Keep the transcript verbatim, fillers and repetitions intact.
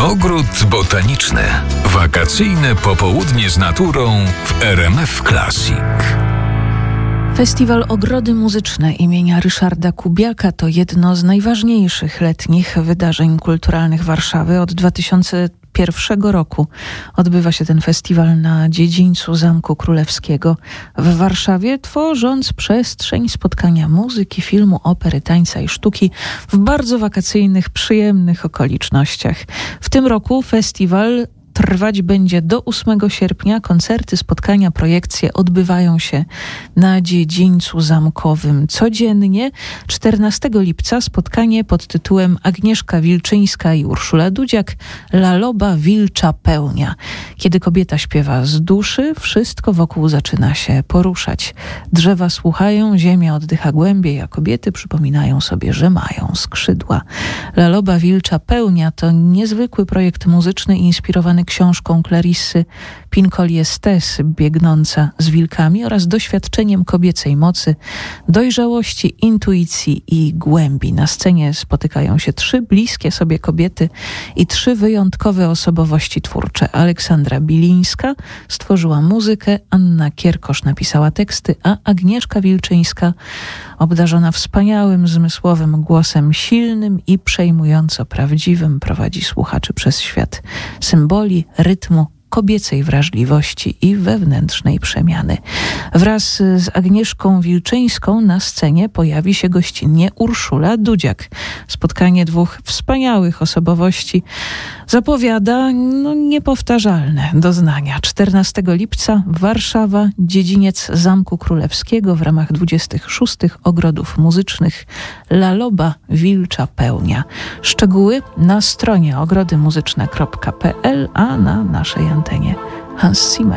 Ogród botaniczny. Wakacyjne popołudnie z naturą w R M F Classic. Festiwal Ogrody Muzyczne imienia Ryszarda Kubiaka to jedno z najważniejszych letnich wydarzeń kulturalnych Warszawy. Od dwa tysiące pierwszego roku odbywa się ten festiwal na dziedzińcu Zamku Królewskiego w Warszawie, tworząc przestrzeń spotkania muzyki, filmu, opery, tańca i sztuki w bardzo wakacyjnych, przyjemnych okolicznościach. W tym roku festiwal trwać będzie do ósmego sierpnia. Koncerty, spotkania, projekcje odbywają się na dziedzińcu zamkowym codziennie. czternastego lipca spotkanie pod tytułem Agnieszka Wilczyńska i Urszula Dudziak Laloba Wilcza Pełnia. Kiedy kobieta śpiewa z duszy, wszystko wokół zaczyna się poruszać. Drzewa słuchają, ziemia oddycha głębiej, a kobiety przypominają sobie, że mają skrzydła. Laloba Wilcza Pełnia to niezwykły projekt muzyczny inspirowany książką Clarissy Pinkola-Estés Biegnąca z wilkami oraz doświadczeniem kobiecej mocy, dojrzałości, intuicji i głębi. Na scenie spotykają się trzy bliskie sobie kobiety i trzy wyjątkowe osobowości twórcze. Aleksandra Bilińska stworzyła muzykę, Anna Kierkosz napisała teksty, a Agnieszka Wilczyńska, obdarzona wspaniałym, zmysłowym głosem, silnym i przejmująco prawdziwym, prowadzi słuchaczy przez świat symboli, rytmu, kobiecej wrażliwości i wewnętrznej przemiany. Wraz z Agnieszką Wilczyńską na scenie pojawi się gościnnie Urszula Dudziak. Spotkanie dwóch wspaniałych osobowości zapowiada no, niepowtarzalne doznania. czternastego lipca Warszawa, dziedziniec Zamku Królewskiego w ramach dwudziestych szóstych Ogrodów Muzycznych Laloba Wilcza Pełnia. Szczegóły na stronie ogrodymuzyczne kropka p l, a na naszej antenie Hans Zimmer.